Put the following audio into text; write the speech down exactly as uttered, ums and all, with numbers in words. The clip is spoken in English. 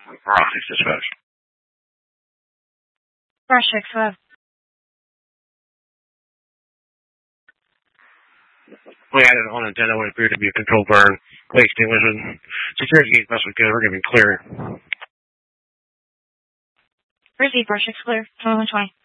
Roxy dispatch. Brush six five. We had it on antenna what appeared to be a controlled burn. Quake extinguishing. Security gate best we could. We're going to be clear. Receive brush six clear. twenty-one twenty.